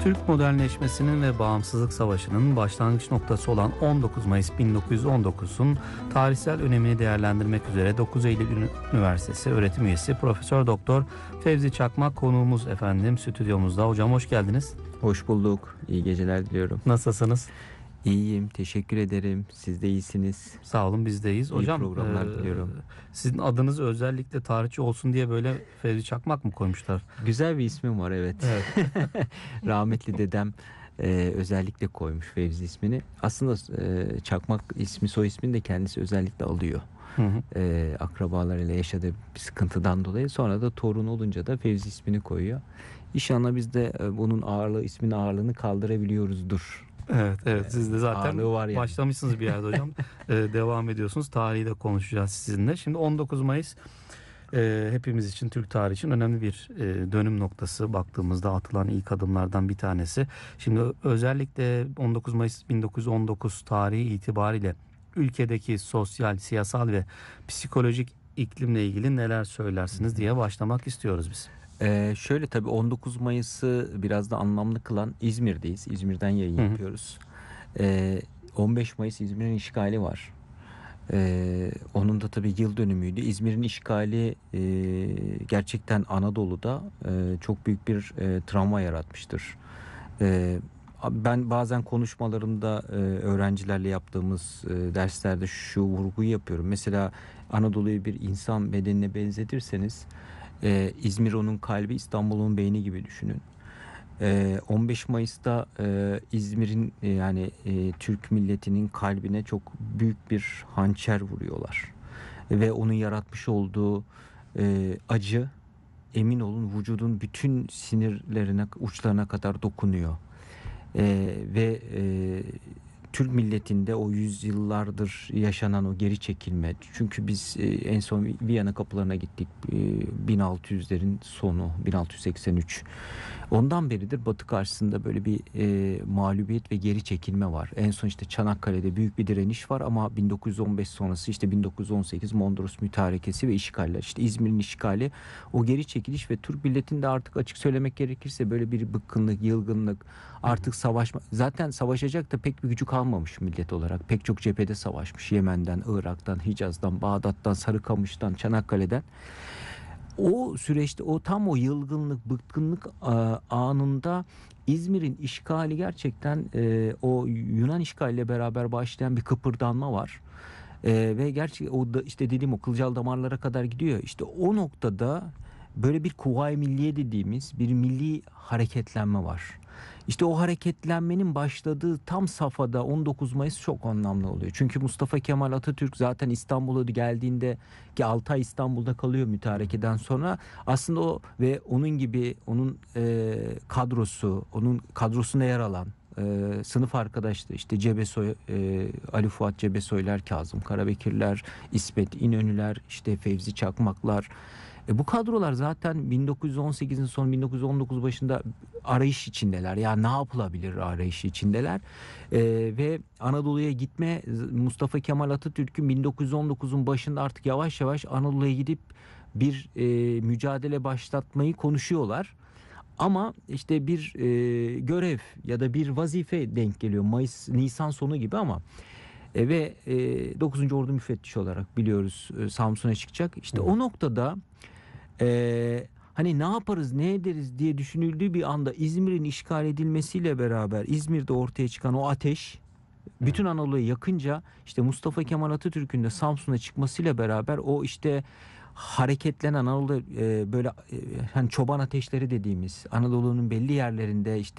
Türk modernleşmesinin ve bağımsızlık savaşının başlangıç noktası olan 19 Mayıs 1919'un tarihsel önemini değerlendirmek üzere 9 Eylül Üniversitesi öğretim üyesi Profesör Doktor Fevzi Çakmak konuğumuz efendim stüdyomuzda. Hocam hoş geldiniz. Hoş bulduk. İyi geceler diliyorum. Nasılsınız? İyiyim. Teşekkür ederim. Siz de iyisiniz. Sağ olun, biz de iyiyiz. İyi Hocam programlar diliyorum. sizin adınız özellikle tarihçi olsun diye böyle Fevzi Çakmak mı koymuşlar? Güzel bir ismim var, evet. Rahmetli dedem özellikle koymuş Fevzi ismini. Aslında Çakmak ismi, soy ismini de kendisi özellikle alıyor. Akrabalarıyla yaşadığı bir sıkıntıdan dolayı. Sonra da torun olunca da Fevzi ismini koyuyor. İnşallah biz de bunun ismin ağırlığını kaldırabiliyoruzdur. Evet, siz de zaten var yani. başlamışsınız bir yerde hocam. Devam ediyorsunuz. Tarihi de konuşacağız sizinle. Şimdi 19 Mayıs hepimiz için, Türk tarihi için önemli bir dönüm noktası. Baktığımızda atılan ilk adımlardan bir tanesi. Şimdi özellikle 19 Mayıs 1919 tarihi itibariyle ülkedeki sosyal, siyasal ve psikolojik iklimle ilgili neler söylersiniz diye başlamak istiyoruz biz. Şöyle, tabii 19 Mayıs'ı biraz da anlamlı kılan İzmir'deyiz. İzmir'den yayın yapıyoruz. 15 Mayıs İzmir'in işgali var. Onun da tabii yıl dönümüydü. İzmir'in işgali gerçekten Anadolu'da çok büyük bir travma yaratmıştır. Ben bazen konuşmalarımda öğrencilerle yaptığımız derslerde şu vurguyu yapıyorum. Mesela Anadolu'yu bir insan bedenine benzetirseniz İzmir onun kalbi, İstanbul'un beyni gibi düşünün. 15 Mayıs'ta İzmir'in Türk milletinin kalbine çok büyük bir hançer vuruyorlar. Ve onun yaratmış olduğu acı, emin olun, vücudun bütün sinirlerine, uçlarına kadar dokunuyor. Ve Türk milletinde o yüzyıllardır yaşanan o geri çekilme. Çünkü biz en son Viyana kapılarına gittik. 1600'lerin sonu, 1683. Ondan beridir Batı karşısında böyle bir mağlubiyet ve geri çekilme var. En son işte Çanakkale'de büyük bir direniş var ama 1915 sonrası işte 1918 Mondros Mütarekesi ve işgaller. İşte İzmir'in işgali, o geri çekiliş ve Türk milletinde artık açık söylemek gerekirse böyle bir bıkkınlık, yılgınlık, artık savaşma. Zaten savaşacak da pek bir gücü kalmamış millet olarak. Pek çok cephede savaşmış. Yemen'den, Irak'tan, Hicaz'dan, Bağdat'tan, Sarıkamış'tan, Çanakkale'den. O süreçte tam o yılgınlık, bıkkınlık anında İzmir'in işgali gerçekten o Yunan işgaliyle beraber başlayan bir kıpırdanma var. Ve gerçekten o da işte dediğim o kılcal damarlara kadar gidiyor. İşte o noktada böyle bir Kuvayi Milliye dediğimiz bir milli hareketlenme var. İşte o hareketlenmenin başladığı tam safhada 19 Mayıs çok anlamlı oluyor. Çünkü Mustafa Kemal Atatürk zaten İstanbul'a geldiğinde, ki 6 ay İstanbul'da kalıyor mütarekeden sonra, aslında o ve onun gibi onun kadrosu, onun kadrosuna yer alan sınıf arkadaşları işte Cebesoy, Ali Fuat Cebesoylar, Kazım Karabekirler, İsmet İnönüler, işte Fevzi Çakmaklar. Bu kadrolar zaten 1918'in sonu 1919 başında arayış içindeler. Ya ne yapılabilir arayışı içindeler. Ve Anadolu'ya gitme, Mustafa Kemal Atatürk'ün 1919'un başında artık yavaş yavaş Anadolu'ya gidip bir mücadele başlatmayı konuşuyorlar. Ama işte bir görev ya da bir vazife denk geliyor. Nisan sonu gibi ama ve 9. Ordu müfettişi olarak biliyoruz Samsun'a çıkacak. İşte o noktada hani ne yaparız, ne ederiz diye düşünüldüğü bir anda İzmir'in işgal edilmesiyle beraber İzmir'de ortaya çıkan o ateş bütün Anadolu'yu yakınca işte Mustafa Kemal Atatürk'ün de Samsun'a çıkmasıyla beraber o işte hareketlenen Anadolu böyle hani çoban ateşleri dediğimiz Anadolu'nun belli yerlerinde işte